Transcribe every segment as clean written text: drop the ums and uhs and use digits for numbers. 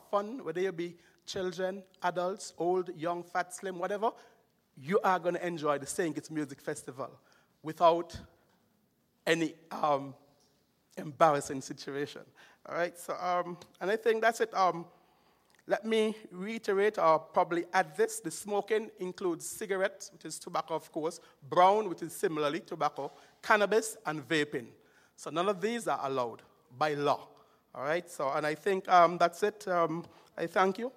fun, whether you be children, adults, old, young, fat, slim, whatever, you are going to enjoy the St. Kitts Music Festival without any embarrassing situation. All right, so, and I think that's it. Let me reiterate or probably add this. The smoking includes cigarettes, which is tobacco, of course, brown, which is similarly tobacco, cannabis, and vaping. So none of these are allowed by law. All right, so, and I think that's it. I thank you.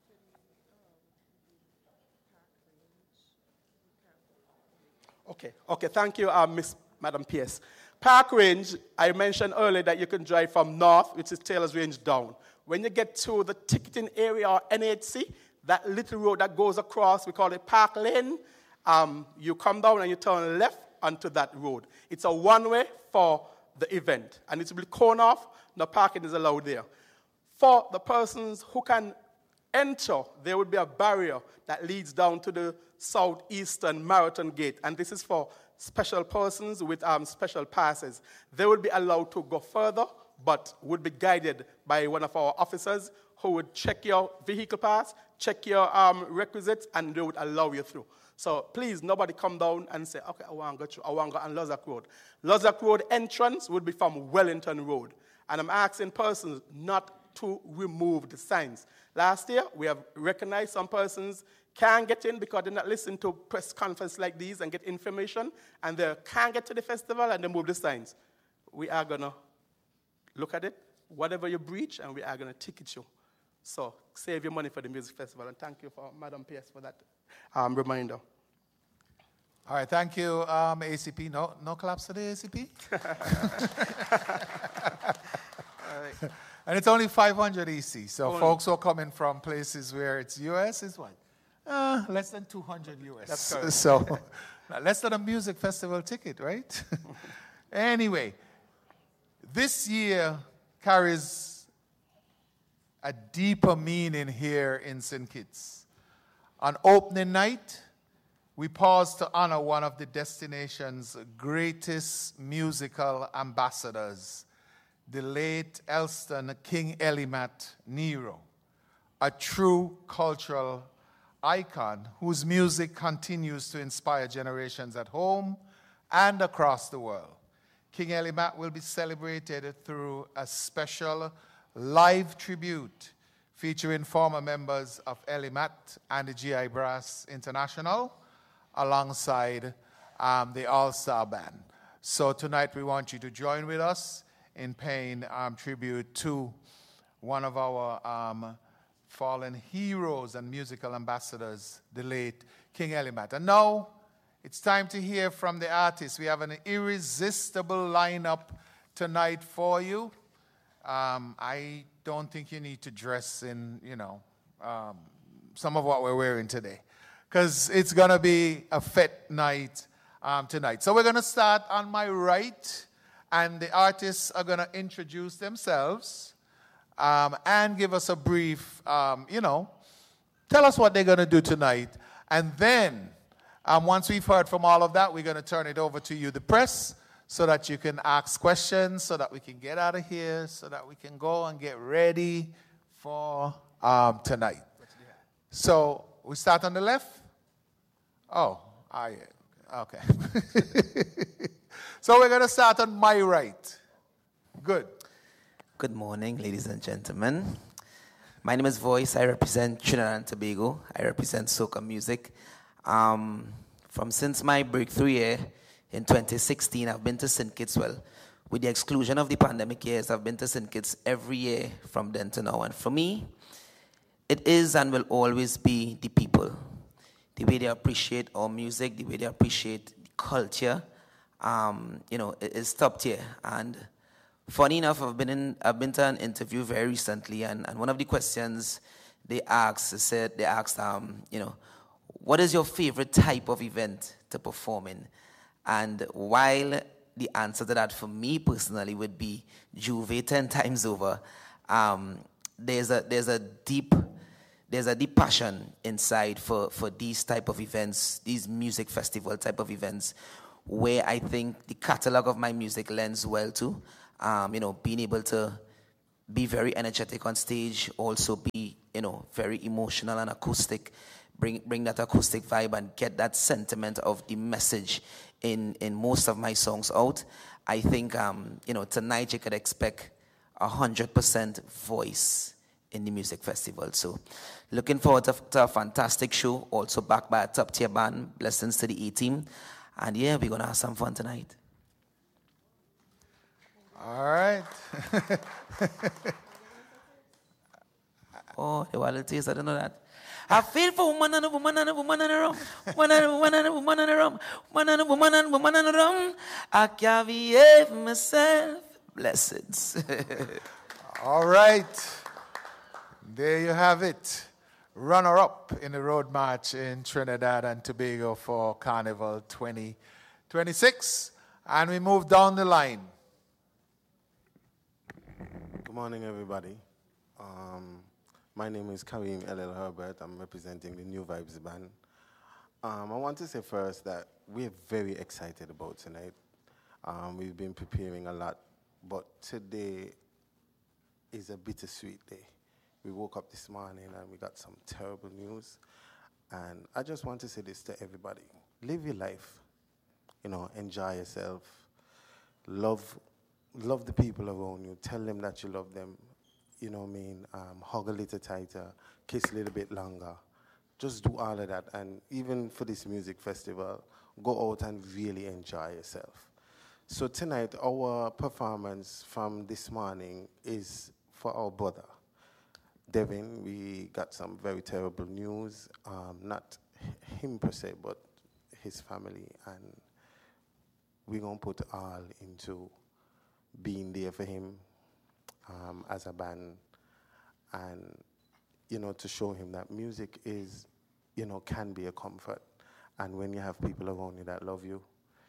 Okay, thank you, Madam Pierce. Park Range, I mentioned earlier that you can drive from north, which is Taylor's Range, down. When you get to the ticketing area or NHC, that little road that goes across, we call it Park Lane, you come down and you turn left onto that road. It's a one-way for the event, and it will be cone off. No parking is allowed there. For the persons who can enter, there will be a barrier that leads down to the southeastern Marathon Gate, and this is for special persons with special passes. They will be allowed to go further, but would be guided by one of our officers who would check your vehicle pass, check your requisites, and they would allow you through. So please, nobody come down and say, okay, I want to go through, I want to go on Lozak Road. Lozak Road entrance would be from Wellington Road. And I'm asking persons not to remove the signs. Last year, we have recognized some persons can't get in because they're not listening to press conference like these and get information, and they can't get to the festival and they move the signs. We are going to look at it, whatever you breach, and we are going to ticket you. So save your money for the music festival, and thank you for Madam Pierce for that reminder. All right, thank you, ACP. No claps to the ACP? All right. And it's only 500 EC, so folks who are coming from places where it's US is what? Less than 200 US. That's correct. So less than a music festival ticket, right? Anyway, this year carries a deeper meaning here in St. Kitts. On opening night, we pause to honor one of the destination's greatest musical ambassadors, the late Elston King Elimat Nero, a true cultural icon whose music continues to inspire generations at home and across the world. King Elimat will be celebrated through a special live tribute featuring former members of Elimat and the GI Brass International alongside the All-Star Band. So tonight we want you to join with us in paying tribute to one of our fallen heroes and musical ambassadors, the late King Elimat. And now it's time to hear from the artists. We have an irresistible lineup tonight for you. I don't think you need to dress in, some of what we're wearing today, because it's going to be a fet night tonight. So we're going to start on my right, and the artists are going to introduce themselves and give us a brief, tell us what they're going to do tonight. And then, once we've heard from all of that, we're going to turn it over to you, the press, so that you can ask questions, so that we can get out of here, so that we can go and get ready for tonight. So we start on the left? Oh, yeah. Okay. So we're going to start on my right. Good. Good morning, ladies and gentlemen. My name is Voice. I represent Trinidad and Tobago. I represent soca music. Since my breakthrough year in 2016, I've been to St. Kitts. Well, with the exclusion of the pandemic years, I've been to St. Kitts every year from then to now. And for me, it is and will always be the people. The way they appreciate our music, the way they appreciate the culture, it is top tier. And funny enough, I've been to an interview very recently, and one of the questions they asked, what is your favorite type of event to perform in? And while the answer to that for me personally would be Juve 10 times over, there's a deep passion inside for these type of events, these music festival type of events, where I think the catalog of my music lends well to, being able to be very energetic on stage, also be, very emotional and acoustic, bring that acoustic vibe and get that sentiment of the message in most of my songs out. I think, tonight you could expect 100% voice in the music festival. So looking forward to a fantastic show, also backed by a top tier band. Blessings to the E-team. And yeah, we're going to have some fun tonight. All right. Oh, the wild taste, I didn't know that. I feel for woman and a woman and a woman and a rum. Woman and a woman and a woman and a rum. Woman and a woman and a woman and a rum. I can't behave myself. Blessings. All right. There you have it. Runner-up in the road march in Trinidad and Tobago for Carnival 2026. And we move down the line. Good morning, everybody. My name is Kareem L.L. Herbert. I'm representing the New Vibes Band. I want to say first that we're very excited about tonight. We've been preparing a lot, but today is a bittersweet day. We woke up this morning and we got some terrible news. And I just want to say this to everybody. Live your life. Enjoy yourself. Love the people around you. Tell them that you love them. Hug a little tighter, kiss a little bit longer. Just do all of that. And even for this music festival, go out and really enjoy yourself. So tonight, our performance from this morning is for our brother, Devin. We got some very terrible news, not him per se, but his family. And we're going to put all into being there for him as a band, and to show him that music is, can be a comfort. And when you have people around you that love you,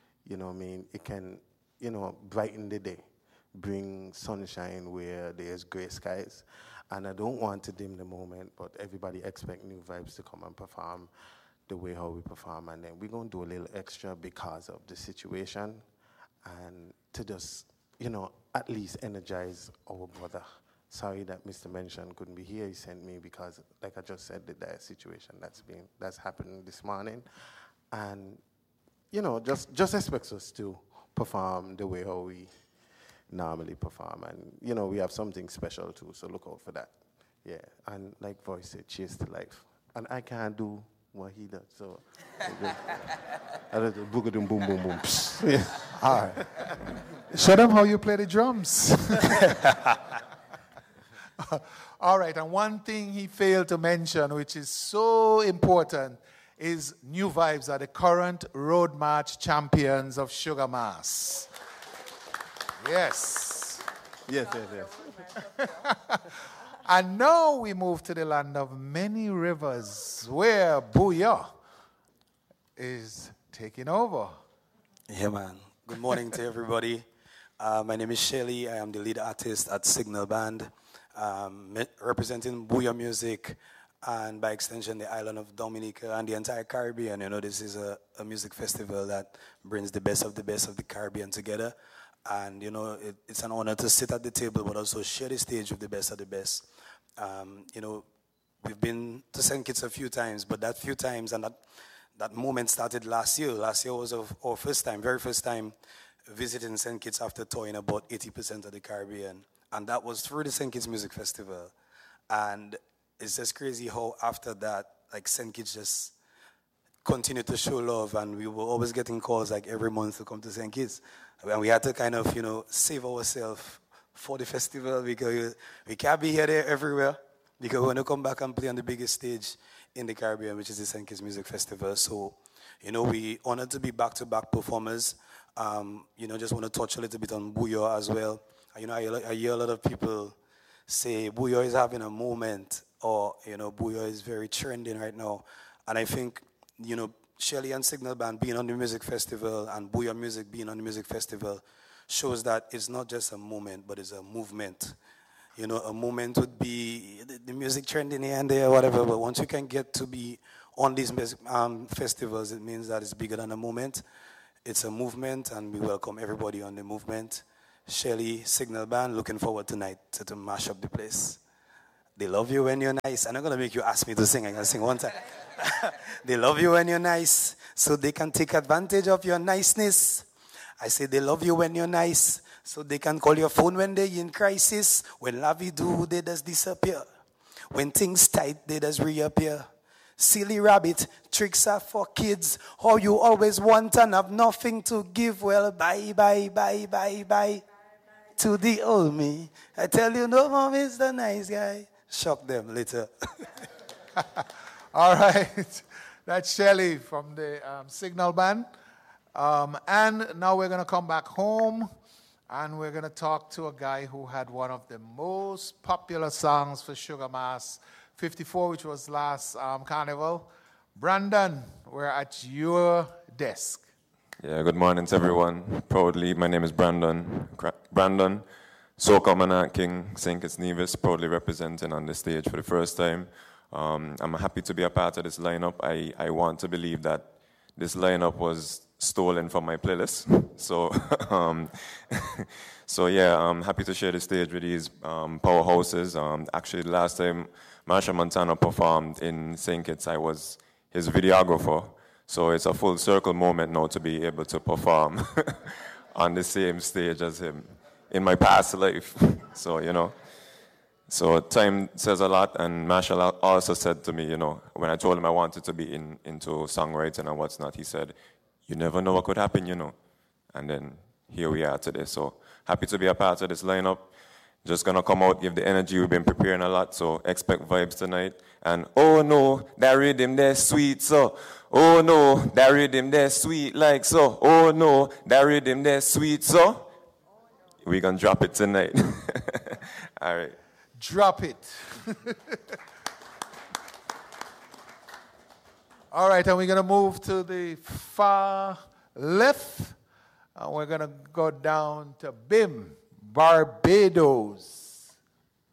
it can, brighten the day, bring sunshine where there's gray skies. And I don't want to dim the moment, but everybody expect New Vibes to come and perform the way how we perform. And then we're going to do a little extra because of the situation and to just, at least energize our brother. Sorry that Mr. Mention couldn't be here. He sent me because, like I just said, the dire situation that's happened this morning. And, just expects us to perform the way how we normally perform. And, we have something special too, so look out for that. Yeah, and like Voice said, cheers to life. And I can't do what he does, so I do boogadum boom boom boom. Yeah. All right. Show them how you play the drums. All right, and one thing he failed to mention, which is so important, is New Vibes are the current Road March champions of Sugar Mass. Yes. Yes. And now we move to the land of many rivers, where Booyah is taking over. Yeah, man. Good morning to everybody. My name is Shelly. I am the lead artist at Signal Band, representing Booyah Music and by extension the island of Dominica and the entire Caribbean. This is a music festival that brings the best of the Caribbean together. And, it's an honor to sit at the table but also share the stage with the best of the best. We've been to St. Kitts a few times, but that few times and that moment started last year. Last year was our very first time visiting St. Kitts after touring about 80% of the Caribbean. And that was through the St. Kitts Music Festival. And it's just crazy how after that, St. Kitts just continued to show love. And we were always getting calls every month to come to St. Kitts. And we had to kind of, save ourselves for the festival because we can't be here, there, everywhere. Because we want to come back and play on the biggest stage in the Caribbean, which is the St. Kitts Music Festival. So, we honored to be back-to-back performers. Just want to touch a little bit on Booyah as well. I hear a lot of people say Booyah is having a moment or, Booyah is very trending right now. And I think, Shelly and Signal Band being on the music festival and Booyah Music being on the music festival shows that it's not just a moment, but it's a movement. A moment would be the music trending here and there, whatever, but once you can get to be on these festivals, it means that it's bigger than a moment. It's a movement, and we welcome everybody on the movement. Shelly, Signal Band, looking forward tonight to mash up the place. They love you when you're nice. I'm not going to make you ask me to sing. I'm going to sing one time. They love you when you're nice, so they can take advantage of your niceness. I say they love you when you're nice, so they can call your phone when they're in crisis. When lovey-do, they just disappear. When things tight, they just reappear. Silly rabbit, tricks are for kids. How you always want and have nothing to give. Well, bye, bye, bye, bye, bye. To the old me. I tell you, no more is the nice guy. Shock them later. All right. That's Shelly from the Signal Band. And now we're going to come back home and we're going to talk to a guy who had one of the most popular songs for Sugar Mass 54, which was last Carnival. Brandon, we're at your desk. Yeah, good morning to everyone. Proudly, my name is Brandon. Brandon, Soca Monarch King, St. Kitts Nevis, proudly representing on the stage for the first time. I'm happy to be a part of this lineup. I want to believe that this lineup was stolen from my playlist. So, yeah, I'm happy to share the stage with these powerhouses. Actually, the last time Machel Montano performed in St. Kitts, I was his videographer. So it's a full circle moment now to be able to perform on the same stage as him in my past life. So, you know. So time says a lot, and Machel also said to me, you know, when I told him I wanted to be into songwriting and what's not, he said, you never know what could happen, you know. And then here we are today. So happy to be a part of this lineup. Just gonna come out, give the energy. We've been preparing a lot, so expect vibes tonight. And oh no, that rhythm there sweet, so. Oh no, that rhythm there sweet like so. Oh no, that rhythm there sweet, so. We're gonna drop it tonight. All right. Drop it. All right, and we're going to move to the far left. And we're going to go down to BIM, Barbados.